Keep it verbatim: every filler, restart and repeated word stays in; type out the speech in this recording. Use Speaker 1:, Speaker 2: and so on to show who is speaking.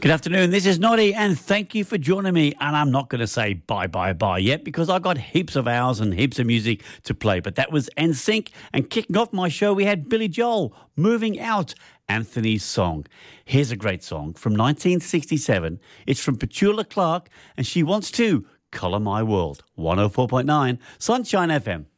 Speaker 1: Good afternoon, this is Noddy, and thank you for joining me. And I'm not going to say bye, bye, bye yet, because I got heaps of hours and heaps of music to play. But that was N Sync, and kicking off my show, we had Billy Joel, Moving Out, Anthony's song. Here's a great song from nineteen sixty-seven. It's from Petula Clark, and she wants to Colour My World. one oh four point nine, Sunshine F M.